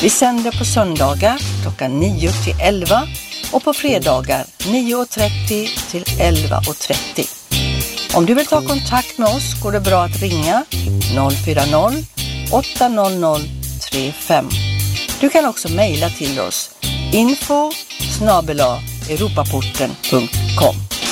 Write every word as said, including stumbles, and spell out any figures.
Vi sänder på söndagar klockan nio till elva och på fredagar nio och trettio till elva och trettio. Om du vill ta kontakt med oss går det bra att ringa noll fyra noll åtta noll noll tre fem. Du kan också mejla till oss info snabel-a europaporten punkt com.